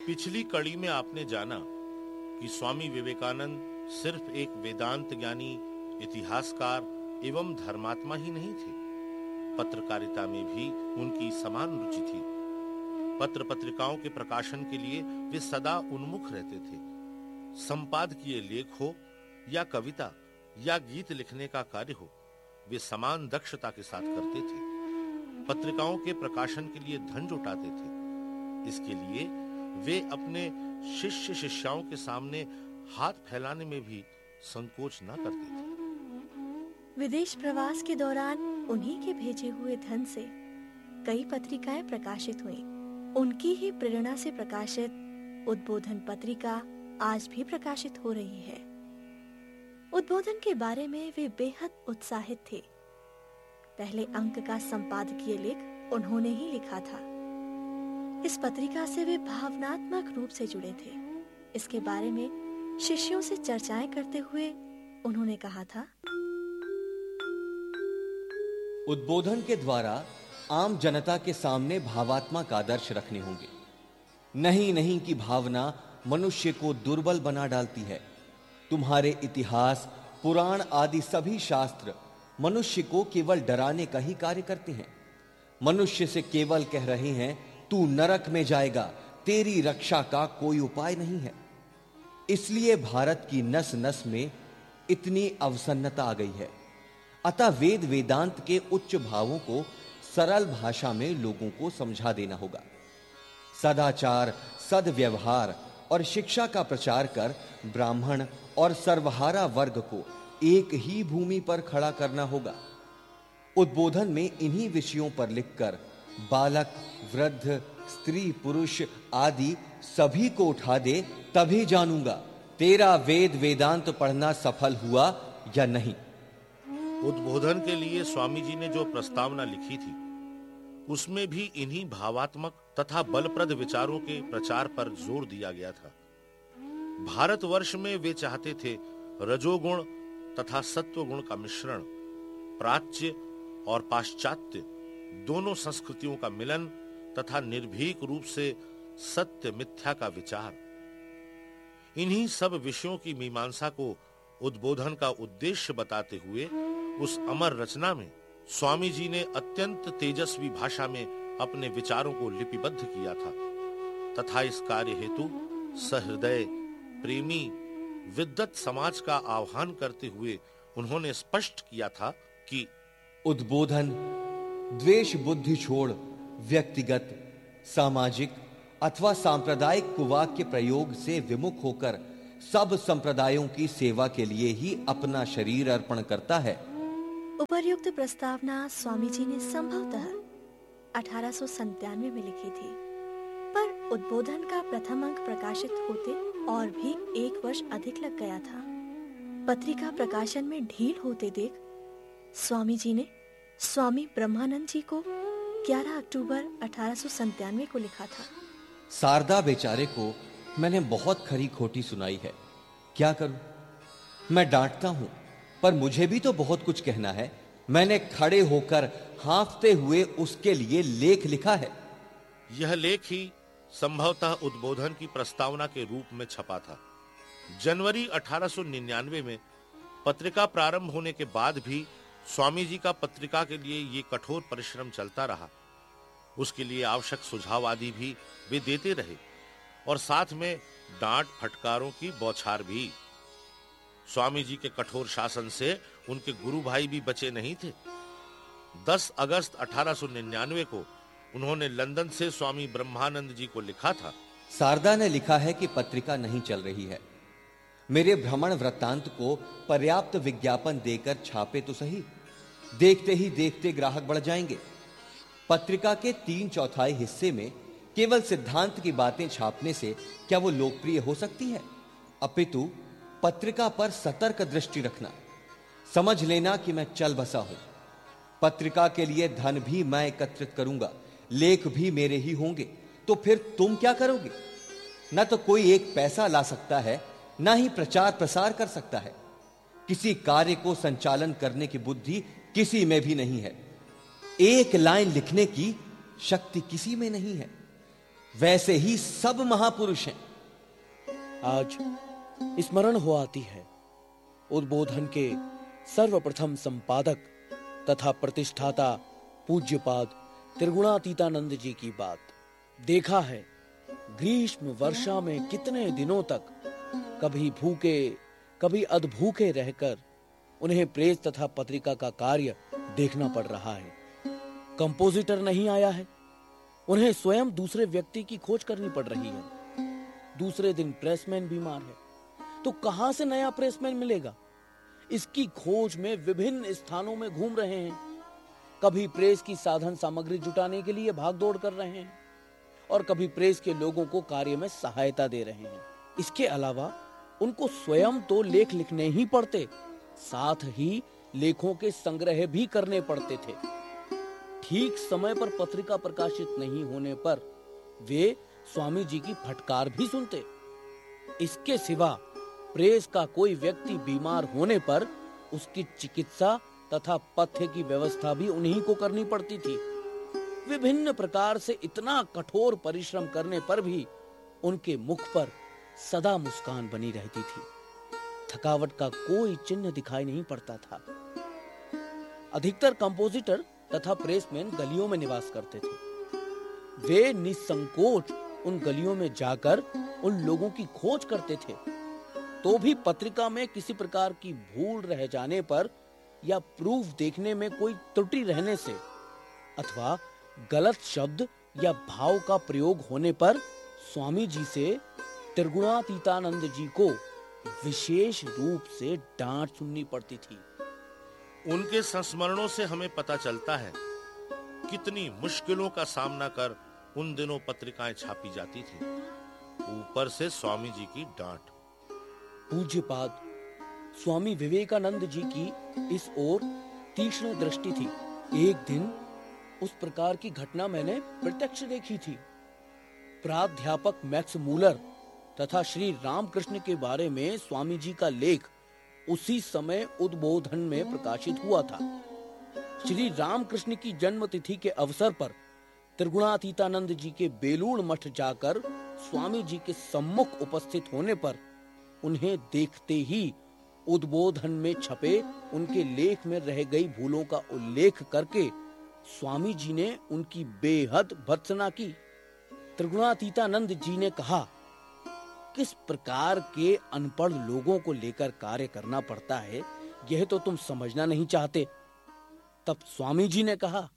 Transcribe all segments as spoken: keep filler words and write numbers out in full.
पिछली कड़ी में आपने जाना कि स्वामी विवेकानंद सिर्फ एक वेदांत ज्ञानी, इतिहासकार एवं धर्मात्मा ही नहीं थे। पत्रकारिता में भी उनकी समान रुचि थी। पत्र पत्रिकाओं के प्रकाशन के लिए वे सदा उन्मुख रहते थे। संपादकीय लेख हो या कविता या गीत लिखने का कार्य हो, वे समान दक्षता के साथ करते थे। पत्रिकाओं के प्रकाशन के लिए धन जुटाते थे। इसके लिए वे अपने शिष्य शिष्याओं के सामने हाथ फैलाने में भी संकोच न करते थे। विदेश प्रवास के दौरान उन्हीं के भेजे हुए धन से कई पत्रिकाएं प्रकाशित हुईं। उनकी ही प्रेरणा से प्रकाशित उद्बोधन पत्रिका आज भी प्रकाशित हो रही है। उद्बोधन के बारे में वे बेहद उत्साहित थे। पहले अंक का संपादकीय लेख उन्होंने ही लिखा था। इस पत्रिका से वे भावनात्मक रूप से जुड़े थे। इसके बारे में शिष्यों से चर्चाएं करते हुए उन्होंने कहा था, उद्बोधन के द्वारा आम जनता के सामने भावात्मक आदर्श रखने होंगे। नहीं नहीं की भावना मनुष्य को दुर्बल बना डालती है। तुम्हारे इतिहास, पुराण आदि सभी शास्त्र मनुष्य को केवल डराने का ही कार्य करते हैं। मनुष्य से केवल कह रहे हैं, तू नरक में जाएगा, तेरी रक्षा का कोई उपाय नहीं है। इसलिए भारत की नस नस में इतनी अवसन्नता आ गई है। अतः वेद वेदांत के उच्च भावों को सरल भाषा में लोगों को समझा देना होगा। सदाचार, सद्व्यवहार और शिक्षा का प्रचार कर ब्राह्मण और सर्वहारा वर्ग को एक ही भूमि पर खड़ा करना होगा। उद्बोधन में इन्हीं विषयों पर लिखकर बालक, वृद्ध, स्त्री, पुरुष आदि सभी को उठा दे, तभी जानूंगा तेरा वेद वेदांत पढ़ना सफल हुआ या नहीं। उद्बोधन के लिए स्वामी जी ने जो प्रस्तावना लिखी थी, उसमें भी इन्हीं भावात्मक तथा बलप्रद विचारों के प्रचार पर जोर दिया गया था। भारतवर्ष में वे चाहते थे रजोगुण तथा सत्वगुण का मिश्रण, प्राच्य और पाश्चात्य दोनों संस्कृतियों का मिलन तथा निर्भीक रूप से सत्य मिथ्या का विचार। इन्हीं सब विषयों की मीमांसा को उद्बोधन का उद्देश्य बताते हुए उस अमर रचना में स्वामी जी ने अत्यंत तेजस्वी भाषा में अपने विचारों को लिपिबद्ध किया था तथा इस कार्य हेतु सहृदय, प्रेमी, विद्वत समाज का आह्वान करते हुए उन्होंने स्पष्ट किया था कि उद्बोधन द्वेष बुद्धि छोड़ व्यक्तिगत, सामाजिक अथवा सांप्रदायिक कुवाक्य प्रयोग से विमुख होकर सब संप्रदायों की सेवा के लिए ही अपना शरीर अर्पण करता है। उपर्युक्त प्रस्तावना स्वामी जी ने संभवतः अठारह सौ संतानवे में लिखी थी, पर उद्बोधन का प्रथम अंक प्रकाशित होते और भी एक वर्ष अधिक लग गया था। पत्रिका प्रकाशन में ढील होते देख स्वामी जी ने स्वामी ब्रह्मानंद जी को ग्यारह अक्टूबर अठारह सौ संतानवे को लिखा था। शारदा बेचारे को मैंने बहुत खरी खोटी सुनाई है, क्या करूं? मैं डांटता हूं, पर मुझे भी तो बहुत कुछ कहना है। मैंने खड़े होकर हांफते हुए उसके लिए लेख लिखा है। यह लेख ही संभवतः उद्बोधन की प्रस्तावना के रूप में छपा था। जनवरी अठारह सौ निन्यानवे में पत्रिका प्रारंभ होने के बाद भी स्वामी जी का पत्रिका के लिए ये कठोर परिश्रम चलता रहा। उसके लिए आवश्यक सुझाव आदि भी वे देते रहे और साथ में डांट फटकारों की बौछार भी। स्वामी जी के कठोर शासन से उनके गुरु भाई भी बचे नहीं थे। दस अगस्त अठारह सौ निन्यानवे को उन्होंने लंदन से स्वामी ब्रह्मानंद जी को लिखा था। शारदा ने लिखा है कि पत्रिका नहीं चल रही है। मेरे भ्रमण वृत्तांत को पर्याप्त विज्ञापन देकर छापे तो सही, देखते ही देखते ग्राहक बढ़ जाएंगे। पत्रिका के तीन चौथाई हिस्से में केवल सिद्धांत की बातें छापने से क्या वो लोकप्रिय हो सकती है? अपितु पत्रिका पर सतर्क दृष्टि रखना। समझ लेना कि मैं चल बसा हूं। पत्रिका के लिए धन भी मैं एकत्रित करूंगा, लेख भी मेरे ही होंगे। तो फिर तुम क्या करोगे? न तो कोई एक पैसा ला सकता है, ना ही प्रचार प्रसार कर सकता है। किसी कार्य को संचालन करने की बुद्धि किसी में भी नहीं है। एक लाइन लिखने की शक्ति किसी में नहीं है। वैसे ही सब महापुरुष हैं। आज स्मरण हो आती है उद्बोधन के सर्वप्रथम संपादक तथा प्रतिष्ठाता पूज्यपाद त्रिगुणातीतानंद जी की बात। देखा है ग्रीष्म वर्षा में कितने दिनों तक कभी भूखे कभी अधभूखे रहकर उन्हें प्रेस तथा पत्रिका का कार्य देखना पड़ रहा है। कंपोजिटर नहीं आया है, उन्हें स्वयं दूसरे व्यक्ति की खोज करनी पड़ रही है। दूसरे दिन प्रेसमैन बीमार है, तो कहां से नया प्रेसमैन मिलेगा? इसकी खोज में विभिन्न स्थानों में घूम रहे हैं। कभी प्रेस की साधन सामग्री जुटाने के लिए भागदौड़ कर रहे हैं और कभी प्रेस के लोगों को कार्य में सहायता दे रहे हैं। इसके अलावा उनको स्वयं तो लेख लिखने ही पड़ते, साथ ही लेखों के संग्रह भी करने पड़ते थे। ठीक समय पर पत्रिका प्रकाशित नहीं होने पर वे स्वामी जी की फटकार भी सुनते। इसके सिवा प्रेस का कोई व्यक्ति बीमार होने पर उसकी चिकित्सा तथा पथ्य की व्यवस्था भी उन्हीं को करनी पड़ती थी। विभिन्न प्रकार से इतना कठोर परिश्रम करने पर भी उनके मुख पर सदा मुस्कान बनी रहती थी। थकावट का कोई चिन्ह दिखाई नहीं पड़ता था। अधिकतर कंपोजिटर तथा प्रेसमैन गलियों में निवास करते थे। वे निसंकोच उन गलियों में जाकर उन लोगों की खोज करते थे। तो भी पत्रिका में किसी प्रकार की भूल रह जाने पर या प्रूफ देखने में कोई त्रुटि रहने से अथवा गलत शब्द या भाव का प्रयोग होने पर स्वामी जी से त्रिगुणातीतानंद जी को विशेष रूप से डांट सुननी पड़ती थी। उनके संस्मरणों से हमें पता चलता है कितनी मुश्किलों का सामना कर उन दिनों पत्रिकाएं छापी जाती थी। ऊपर से स्वामी जी की डांट। पूज्यपाद स्वामी विवेकानंद जी की इस ओर तीक्ष्ण दृष्टि थी। एक दिन उस प्रकार की घटना मैंने प्रत्यक्ष देखी थी। प्राध्यापक मैक्स मूलर तथा श्री रामकृष्ण के बारे में स्वामी जी का लेख उसी समय उद्बोधन में प्रकाशित हुआ था। श्री रामकृष्ण की जन्म तिथि के अवसर पर त्रिगुणातीतानंद जी के बेलूड़ मठ जाकर स्वामी जी के सम्मुख उपस्थित होने पर उन्हें देखते ही उद्बोधन में छपे उनके लेख में रह गई भूलों का उल्लेख करके स्वामी जी ने उनकी बेहद भर्त्सना की। त्रिगुणातीतानंद जी ने कहा, किस प्रकार के अनपढ़ लोगों को लेकर कार्य करना पड़ता है यह तो तुम समझना नहीं चाहते। तब स्वामी जी ने कहा,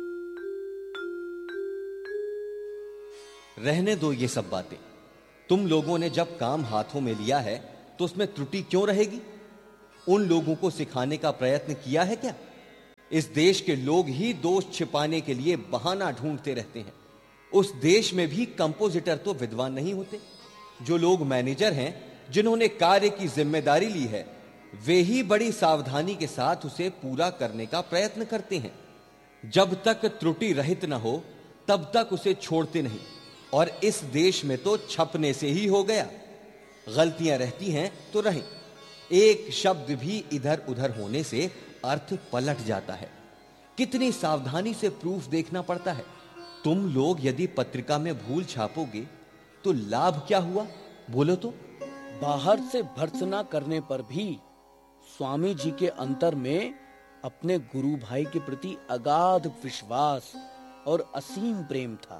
रहने दो ये सब बातें। तुम लोगों ने जब काम हाथों में लिया है तो उसमें त्रुटि क्यों रहेगी? उन लोगों को सिखाने का प्रयत्न किया है क्या? इस देश के लोग ही दोष छिपाने के लिए बहाना ढूंढते रहते हैं। उस देश में भी कंपोजिटर तो विद्वान नहीं होते। जो लोग मैनेजर हैं, जिन्होंने कार्य की जिम्मेदारी ली है, वे ही बड़ी सावधानी के साथ उसे पूरा करने का प्रयत्न करते हैं। जब तक त्रुटि रहित न हो तब तक उसे छोड़ते नहीं। और इस देश में तो छपने से ही हो गया। गलतियां रहती हैं तो रहें, एक शब्द भी इधर उधर होने से अर्थ पलट जाता है। कितनी सावधानी से प्रूफ देखना पड़ता है। तुम लोग यदि पत्रिका में भूल छापोगे तो लाभ क्या हुआ, बोलो तो? बाहर से भर्त्सना करने पर भी स्वामी जी के अंतर में अपने गुरु भाई के प्रति अगाध विश्वास और असीम प्रेम था।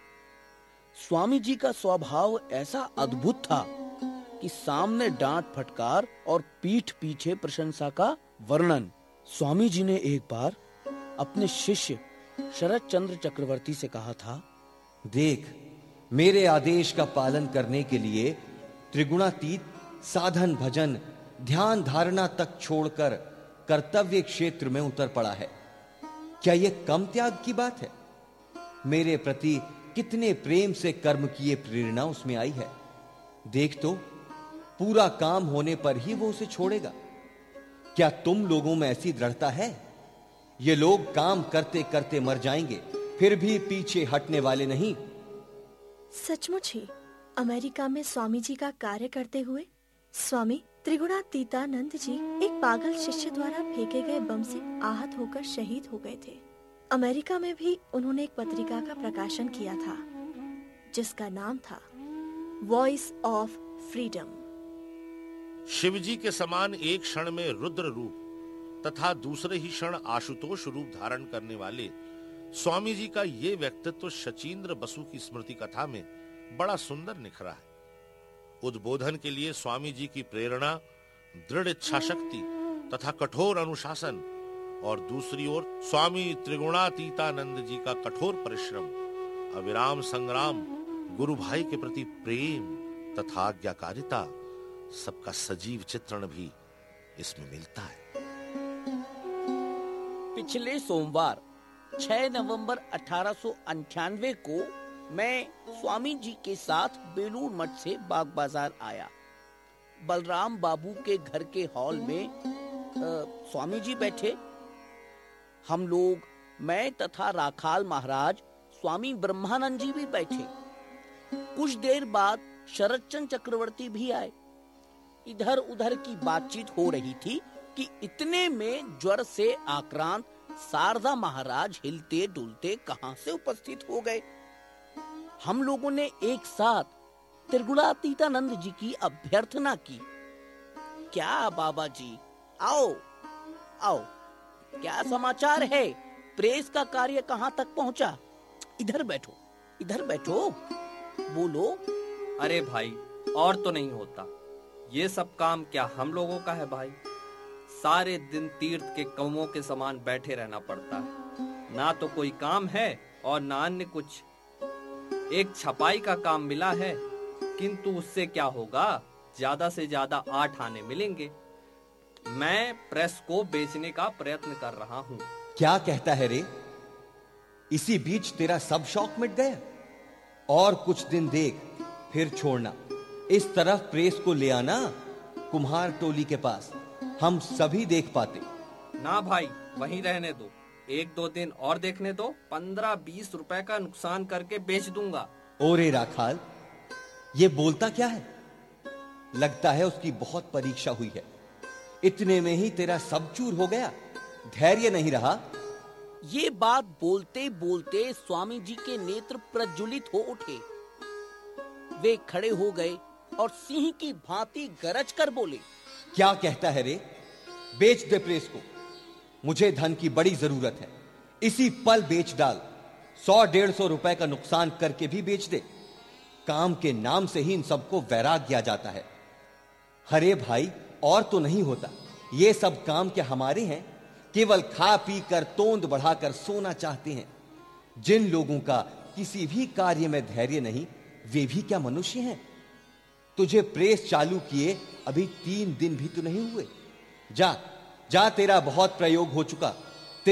स्वामी जी का स्वभाव ऐसा अद्भुत था कि सामने डांट फटकार और पीठ पीछे प्रशंसा का वर्णन। स्वामी जी ने एक बार अपने शिष्य शरद चंद्र चक्रवर्ती से कहा था, देख, मेरे आदेश का पालन करने के लिए त्रिगुणातीत साधन भजन ध्यान धारणा तक छोड़कर कर्तव्य क्षेत्र में उतर पड़ा है। क्या यह कम त्याग की बात है? मेरे प्रति कितने प्रेम से कर्म किए प्रेरणा उसमें आई है। देख तो, पूरा काम होने पर ही वो उसे छोड़ेगा। क्या तुम लोगों में ऐसी दृढ़ता है? ये लोग काम करते करते मर जाएंगे, फिर भी पीछे हटने वाले नहीं। सचमुच ही अमेरिका में स्वामी जी का कार्य करते हुए स्वामी त्रिगुणातीतानंद जी एक पागल शिष्य द्वारा फेंके गए बम से आहत होकर शहीद हो गए थे। अमेरिका में भी उन्होंने एक पत्रिका का प्रकाशन किया था जिसका नाम था वॉइस ऑफ फ्रीडम। शिवजी के समान एक क्षण में रुद्र रूप तथा दूसरे ही क्षण आशुतोष रूप धारण करने वाले स्वामी जी का ये व्यक्तित्व शचीन्द्र बसु की स्मृति कथा में बड़ा सुंदर निखरा है। उद्बोधन के लिए स्वामी जी की प्रेरणा, दृढ़ इच्छा शक्ति तथा कठोर अनुशासन और दूसरी ओर स्वामी त्रिगुणातीतानंद जी का कठोर परिश्रम, अविराम संग्राम, गुरु भाई के प्रति प्रेम तथा आज्ञाकारिता, सबका सजीव चित्रण भी इसमें मिलता है। पिछले सोमवार छह नवंबर अठारह सौ अंठानवे को मैं स्वामी जी के साथ बेलूर मठ से बाग बाजार आया। बलराम बाबू के घर के हॉल में आ, स्वामी जी बैठे। हम लोग, मैं तथा राखाल महाराज, स्वामी ब्रह्मानंद जी भी बैठे। कुछ देर बाद शरदचंद्र चक्रवर्ती भी आए। इधर उधर की बातचीत हो रही थी कि इतने में ज्वर से आक्रांत शारदा महाराज हिलते डुलते कहां से उपस्थित हो गए। हम लोगों ने एक साथ त्रिगुणातीतानंद जी की अभ्यर्थना की, क्या बाबा जी, आओ आओ, क्या समाचार है? प्रेस का कार्य कहां तक पहुंचा? इधर बैठो, इधर बैठो, बोलो। अरे भाई, और तो नहीं होता। ये सब काम क्या हम लोगों का है भाई? सारे दिन तीर्थ के कौवों के समान बैठे रहना पड़ता है। ना तो कोई काम है और ना अन्य कुछ। एक छपाई का काम मिला है, किंतु उससे क्या होगा? ज्यादा से ज्यादा आठ आने मिलेंगे। मैं प्रेस को बेचने का प्रयत्न कर रहा हूँ। क्या कहता है रे? इसी बीच तेरा सब शौक मिट गया? और कुछ दिन देख, फिर छोड़ना। इस तरफ प्रेस को ले आना कुम्हार टोली के पास, हम सभी देख पाते। ना भाई, वहीं रहने दो। एक दो दिन और देखने दो। पंद्रह बीस रुपए का नुकसान करके बेच दूंगा। ओरे राखाल, ये बोलता क्या है? लगता है उसकी बहुत परीक्षा हुई है। इतने में ही तेरा सब चूर हो गया, धैर्य नहीं रहा। ये बात बोलते बोलते स्वामी जी के नेत्र प्रज्वलित हो उठे। वे खड़े हो गए और सिंह की भांति गरज कर बोले, क्या कहता है रे? बेच दे प्रेस को। मुझे धन की बड़ी जरूरत है। इसी पल बेच डाल। सौ डेढ़ सौ रुपए का नुकसान करके भी बेच दे। काम के नाम से ही इन सबको वैराग्य आ जाता है। हरे भाई, और तो नहीं होता। ये सब काम क्या हमारे हैं? केवल खा पी कर तोंद बढ़ाकर सोना चाहते हैं। जिन लोगों का किसी भी कार्य में धैर्य नहीं, वे भी क्या मनुष्य हैं? तुझे प्रेस चालू किए अभी तीन दिन भी तो नहीं हुए। जा जा, तेरा बहुत प्रयोग हो चुका।